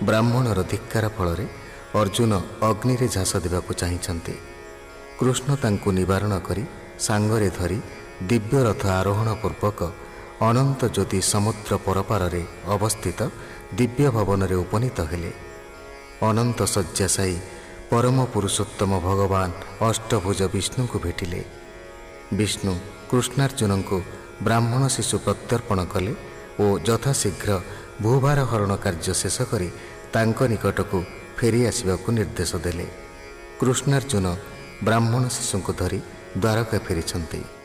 ବ୍ରାହ୍ମଣର ଧିକ୍କାର ଫଳରେ ଅର୍ଜୁନ ଅଗ୍ନିରେ ଝାସ ଦେବାକୁ ଚାହିଁଛନ୍ତି। କୃଷ୍ଣ ତାଙ୍କୁ ନିବାରଣ କରି ସାଙ୍ଗରେ ଧରି ଦିବ୍ୟ ରଥ ଆରୋହଣ ପୂର୍ବକ ଅନନ୍ତ ଜ୍ୟୋତି ସମୁଦ୍ର ପରପାରରେ ଅବସ୍ଥିତ ଦିବ୍ୟ ଭବନରେ ଉପନୀତ ହେଲେ। ଅନନ୍ତ ଶଯ୍ୟାଶାୟୀ ପରମ ପୁରୁଷୋତ୍ତମ ଭଗବାନ ଅଷ୍ଟଭୁଜ ବିଷ୍ଣୁଙ୍କୁ ଭେଟିଲେ। ବିଷ୍ଣୁ କୃଷ୍ଣାର୍ଜୁନଙ୍କୁ ବ୍ରାହ୍ମଣ ଶିଶୁ ପ୍ରତ୍ୟର୍ପଣ କଲେ ଓ ଯଥାଶୀଘ୍ର ଭୂଭାର ହରଣ କାର୍ଯ୍ୟ ଶେଷ କରି ତାଙ୍କ ନିକଟକୁ ଫେରି ଆସିବାକୁ ନିର୍ଦ୍ଦେଶ ଦେଲେ। କୃଷ୍ଣାର୍ଜୁନ ବ୍ରାହ୍ମଣ ଶିଶୁଙ୍କୁ ଧରି ଦ୍ୱାରକା ଫେରିଛନ୍ତି।